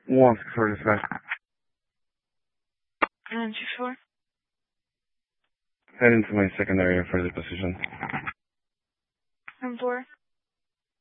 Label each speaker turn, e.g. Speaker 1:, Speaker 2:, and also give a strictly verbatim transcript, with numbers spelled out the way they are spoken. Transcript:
Speaker 1: One forty-five.
Speaker 2: ninety-four.
Speaker 1: Head into my secondary for the position.
Speaker 2: And four.